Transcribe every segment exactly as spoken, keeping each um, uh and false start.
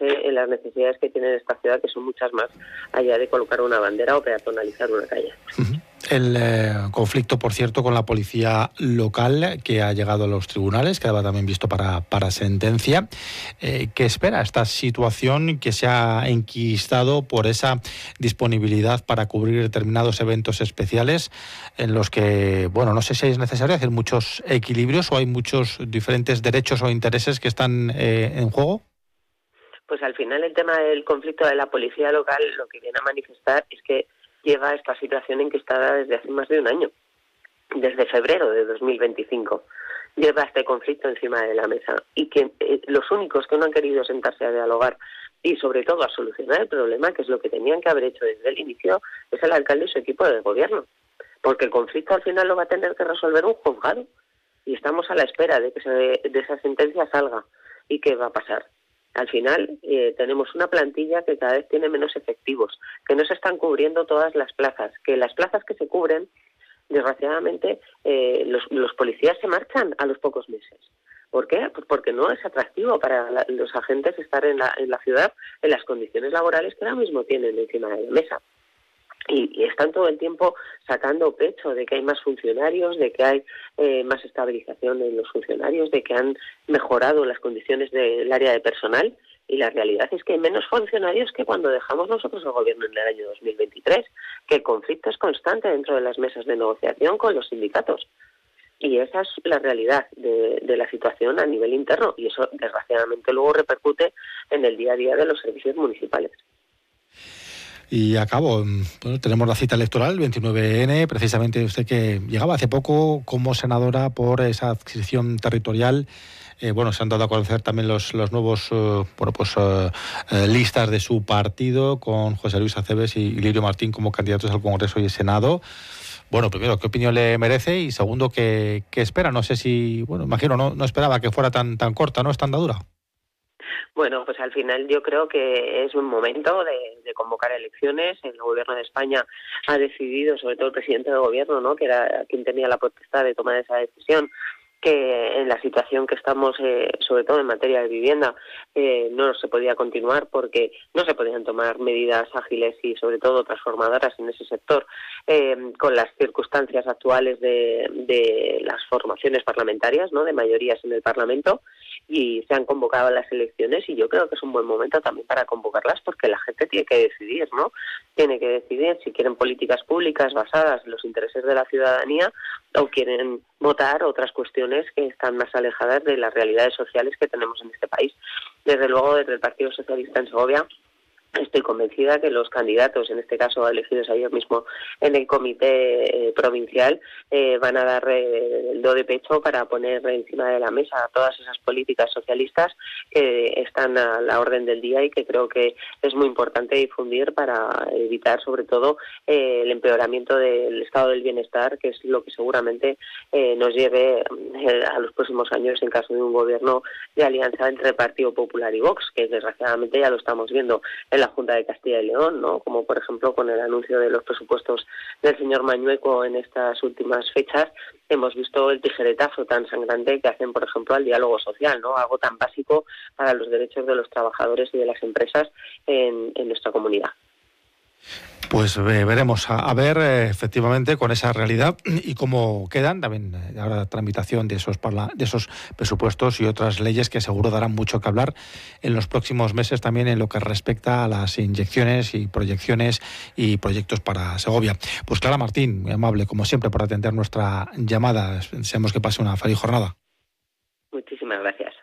centrarse en las necesidades que tiene esta ciudad, que son muchas más allá de colocar una bandera o peatonalizar una calle. Uh-huh. El eh, conflicto, por cierto, con la policía local, que ha llegado a los tribunales, quedaba también visto para, para sentencia. Eh, ¿Qué espera esta situación que se ha enquistado por esa disponibilidad para cubrir determinados eventos especiales en los que, bueno, no sé si es necesario hacer muchos equilibrios o hay muchos diferentes derechos o intereses que están eh, en juego? Pues al final el tema del conflicto de la policía local lo que viene a manifestar es que lleva esta situación enquistada desde hace más de un año, desde febrero de dos mil veinticinco. Lleva este conflicto encima de la mesa y que eh, los únicos que no han querido sentarse a dialogar y sobre todo a solucionar el problema, que es lo que tenían que haber hecho desde el inicio, es el alcalde y su equipo de gobierno. Porque el conflicto al final lo va a tener que resolver un juzgado y estamos a la espera de que se, de esa sentencia salga. ¿Y qué va a pasar? Al final eh, tenemos una plantilla que cada vez tiene menos efectivos, que no se están cubriendo todas las plazas, que las plazas que se cubren, desgraciadamente, eh, los, los policías se marchan a los pocos meses. ¿Por qué? Pues porque no es atractivo para la, los agentes estar en la, en la ciudad en las condiciones laborales que ahora mismo tienen encima de la mesa. Y, y están todo el tiempo sacando pecho de que hay más funcionarios, de que hay eh, más estabilización en los funcionarios, de que han mejorado las condiciones del área de personal, y la realidad es que hay menos funcionarios que cuando dejamos nosotros el gobierno en el año dos mil veintitrés, que el conflicto es constante dentro de las mesas de negociación con los sindicatos. Y esa es la realidad de, de la situación a nivel interno, y eso desgraciadamente luego repercute en el día a día de los servicios municipales. Y acabo, bueno, tenemos la cita electoral, el veintinueve ene, precisamente usted que llegaba hace poco como senadora por esa adscripción territorial. Eh, bueno, se han dado a conocer también los, los nuevos eh, bueno, pues, eh, eh, listas de su partido, con José Luis Acebes y Lirio Martín como candidatos al Congreso y el Senado. Bueno, primero, ¿qué opinión le merece? Y segundo, ¿qué, qué espera? No sé si, bueno, imagino, no, no esperaba que fuera tan, tan corta, ¿no? ¿Es tan dura? Bueno, pues al final yo creo que es un momento de, de convocar elecciones. El gobierno de España ha decidido, sobre todo el presidente del gobierno, ¿no?, que era quien tenía la potestad de tomar esa decisión, que en la situación que estamos, eh, sobre todo en materia de vivienda, eh, no se podía continuar porque no se podían tomar medidas ágiles y sobre todo transformadoras en ese sector eh, con las circunstancias actuales de, de las formaciones parlamentarias, ¿no?, de mayorías en el Parlamento, y se han convocado las elecciones, y yo creo que es un buen momento también para convocarlas porque la gente tiene que decidir, ¿no? Tiene que decidir si quieren políticas públicas basadas en los intereses de la ciudadanía o quieren votar otras cuestiones que están más alejadas de las realidades sociales que tenemos en este país. Desde luego, desde el Partido Socialista en Segovia, estoy convencida que los candidatos, en este caso elegidos ayer mismo en el comité eh, provincial, eh, van a dar eh, el do de pecho para poner encima de la mesa todas esas políticas socialistas que están a la orden del día y que creo que es muy importante difundir para evitar, sobre todo, eh, el empeoramiento del estado del bienestar, que es lo que seguramente eh, nos lleve eh, a los próximos años en caso de un gobierno de alianza entre el Partido Popular y Vox, que desgraciadamente ya lo estamos viendo en la Junta de Castilla y León, ¿no?, como por ejemplo con el anuncio de los presupuestos del señor Mañueco en estas últimas fechas. Hemos visto el tijeretazo tan sangrante que hacen, por ejemplo, al diálogo social, ¿no?, algo tan básico para los derechos de los trabajadores y de las empresas en, en nuestra comunidad. Pues eh, veremos a, a ver eh, efectivamente con esa realidad y cómo quedan también eh, ahora la tramitación de esos parla, de esos presupuestos y otras leyes que seguro darán mucho que hablar en los próximos meses también en lo que respecta a las inyecciones y proyecciones y proyectos para Segovia. Pues Clara Martín, muy amable como siempre por atender nuestra llamada. Deseamos que pase una feliz jornada. Muchísimas gracias.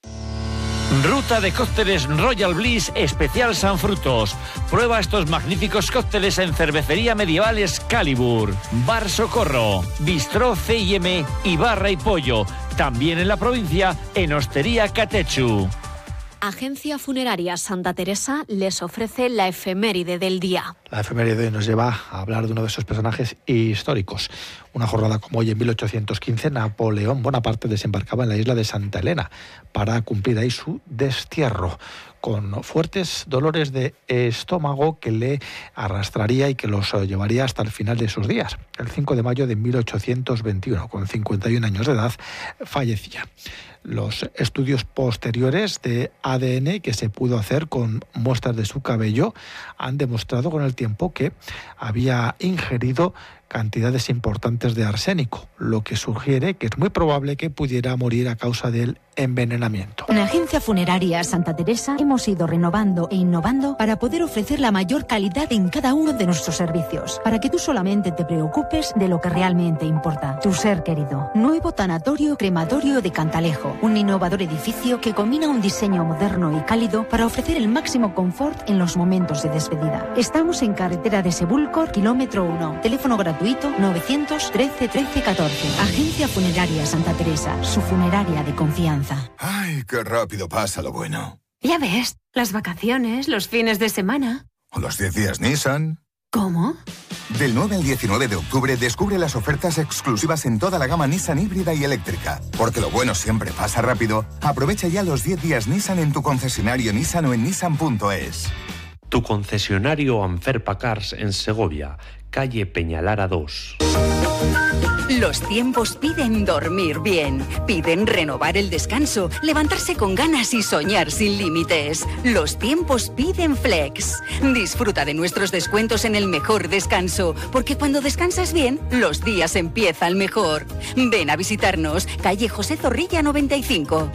Ruta de cócteles Royal Bliss especial San Frutos. Prueba estos magníficos cócteles en Cervecería Medieval Excalibur, Bar Socorro, Bistró C y M y Barra y Pollo. También en la provincia en Hostería Catechu. Agencia Funeraria Santa Teresa les ofrece la efeméride del día. La efeméride nos lleva a hablar de uno de esos personajes históricos. Una jornada como hoy, en mil ochocientos quince, Napoleón Bonaparte desembarcaba en la isla de Santa Elena para cumplir ahí su destierro, con fuertes dolores de estómago que le arrastraría y que los llevaría hasta el final de sus días. El cinco de mayo de mil ochocientos veintiuno, con cincuenta y un años de edad, fallecía. Los estudios posteriores de A D N que se pudo hacer con muestras de su cabello han demostrado con el tiempo que había ingerido cantidades importantes de arsénico, lo que sugiere que es muy probable que pudiera morir a causa del envenenamiento. En la Agencia Funeraria Santa Teresa hemos ido renovando e innovando para poder ofrecer la mayor calidad en cada uno de nuestros servicios, para que tú solamente te preocupes de lo que realmente importa, tu ser querido. Nuevo tanatorio crematorio de Cantalejo, un innovador edificio que combina un diseño moderno y cálido para ofrecer el máximo confort en los momentos de despedida. Estamos en carretera de Sebúlcor, kilómetro uno. Teléfono gratuito novecientos trece trece catorce. Agencia Funeraria Santa Teresa, su funeraria de confianza. ¡Ay, qué rápido pasa lo bueno! Ya ves, las vacaciones, los fines de semana. ¿O los diez días Nissan? ¿Cómo? Del nueve al diecinueve de octubre descubre las ofertas exclusivas en toda la gama Nissan híbrida y eléctrica. Porque lo bueno siempre pasa rápido. Aprovecha ya los diez días Nissan en tu concesionario Nissan o en nissan punto es. Tu concesionario Anferpa Cars en Segovia, calle Peñalara dos. Los tiempos piden dormir bien, piden renovar el descanso, levantarse con ganas y soñar sin límites. Los tiempos piden Flex. Disfruta de nuestros descuentos en el mejor descanso, porque cuando descansas bien, los días empiezan mejor. Ven a visitarnos, calle José Zorrilla noventa y cinco.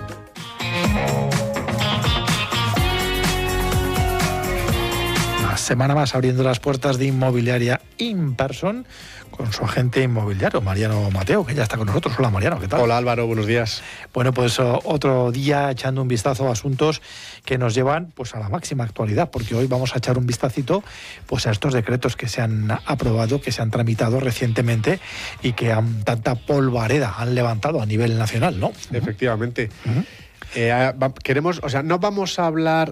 Semana más abriendo las puertas de Inmobiliaria Inperson con su agente inmobiliario, Mariano Mateo, que ya está con nosotros. Hola, Mariano, ¿qué tal? Hola, Álvaro, buenos días. Bueno, pues otro día echando un vistazo a asuntos que nos llevan pues a la máxima actualidad, porque hoy vamos a echar un vistacito pues a estos decretos que se han aprobado, que se han tramitado recientemente y que han, tanta polvareda han levantado a nivel nacional, ¿no? Efectivamente. Uh-huh. Eh, queremos, o sea, no vamos a hablar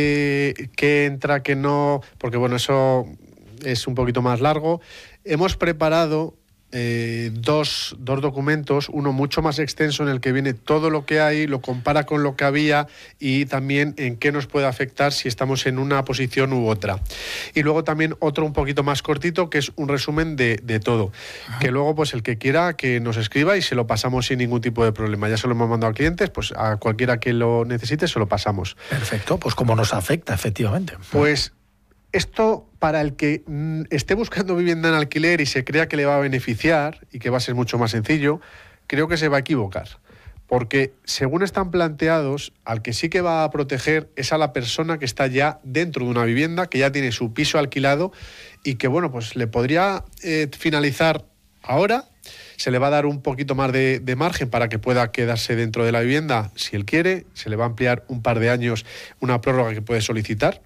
de qué entra, qué no, porque bueno, eso es un poquito más largo. Hemos preparado eh, dos, dos documentos, uno mucho más extenso en el que viene todo lo que hay, lo compara con lo que había y también en qué nos puede afectar si estamos en una posición u otra. Y luego también otro un poquito más cortito que es un resumen de, de todo. Ajá. Que luego pues el que quiera que nos escriba y se lo pasamos sin ningún tipo de problema. Ya se lo hemos mandado a clientes, pues a cualquiera que lo necesite se lo pasamos. Perfecto, pues cómo nos afecta efectivamente. Pues esto, para el que mm, esté buscando vivienda en alquiler y se crea que le va a beneficiar y que va a ser mucho más sencillo, creo que se va a equivocar. Porque según están planteados, al que sí que va a proteger es a la persona que está ya dentro de una vivienda, que ya tiene su piso alquilado y que, bueno, pues le podría eh, finalizar ahora. Se le va a dar un poquito más de, de margen para que pueda quedarse dentro de la vivienda si él quiere. Se le va a ampliar un par de años una prórroga que puede solicitar.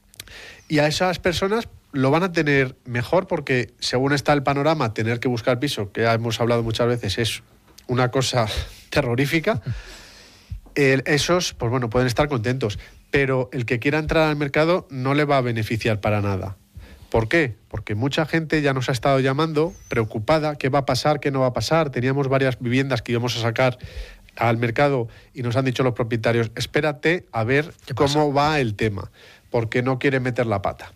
Y a esas personas lo van a tener mejor porque, según está el panorama, tener que buscar piso, que ya hemos hablado muchas veces, es una cosa terrorífica. El, esos, pues bueno, pueden estar contentos. Pero el que quiera entrar al mercado no le va a beneficiar para nada. ¿Por qué? Porque mucha gente ya nos ha estado llamando, preocupada, qué va a pasar, qué no va a pasar. Teníamos varias viviendas que íbamos a sacar al mercado y nos han dicho los propietarios, espérate a ver cómo va el tema, porque no quiere meter la pata.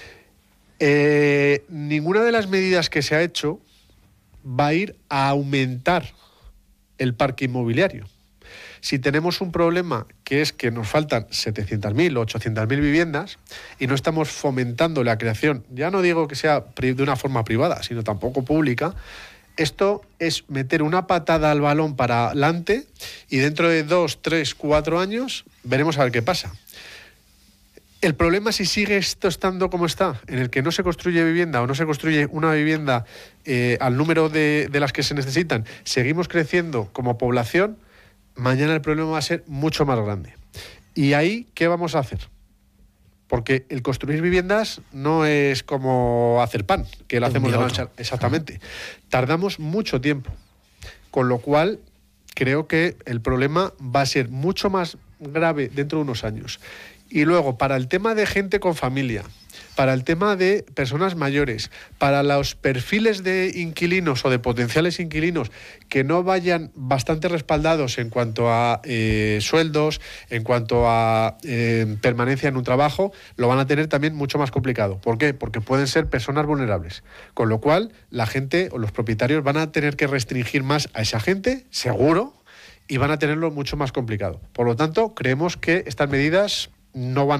Eh, ninguna de las medidas que se ha hecho va a ir a aumentar el parque inmobiliario. Si tenemos un problema que es que nos faltan setecientas mil o ochocientas mil viviendas y no estamos fomentando la creación, ya no digo que sea de una forma privada, sino tampoco pública, esto es meter una patada al balón para adelante y dentro de dos, tres, cuatro años veremos a ver qué pasa. El problema, si sigue esto estando como está, en el que no se construye vivienda o no se construye una vivienda eh, al número de, de las que se necesitan, seguimos creciendo como población, mañana el problema va a ser mucho más grande. ¿Y ahí qué vamos a hacer? Porque el construir viviendas no es como hacer pan, que lo hacemos de la noche. Exactamente. Tardamos mucho tiempo. Con lo cual, creo que el problema va a ser mucho más grave dentro de unos años. Y luego, para el tema de gente con familia, para el tema de personas mayores, para los perfiles de inquilinos o de potenciales inquilinos que no vayan bastante respaldados en cuanto a eh, sueldos, en cuanto a eh, permanencia en un trabajo, lo van a tener también mucho más complicado. ¿Por qué? Porque pueden ser personas vulnerables. Con lo cual, la gente o los propietarios van a tener que restringir más a esa gente, seguro, y van a tenerlo mucho más complicado. Por lo tanto, creemos que estas medidas no van a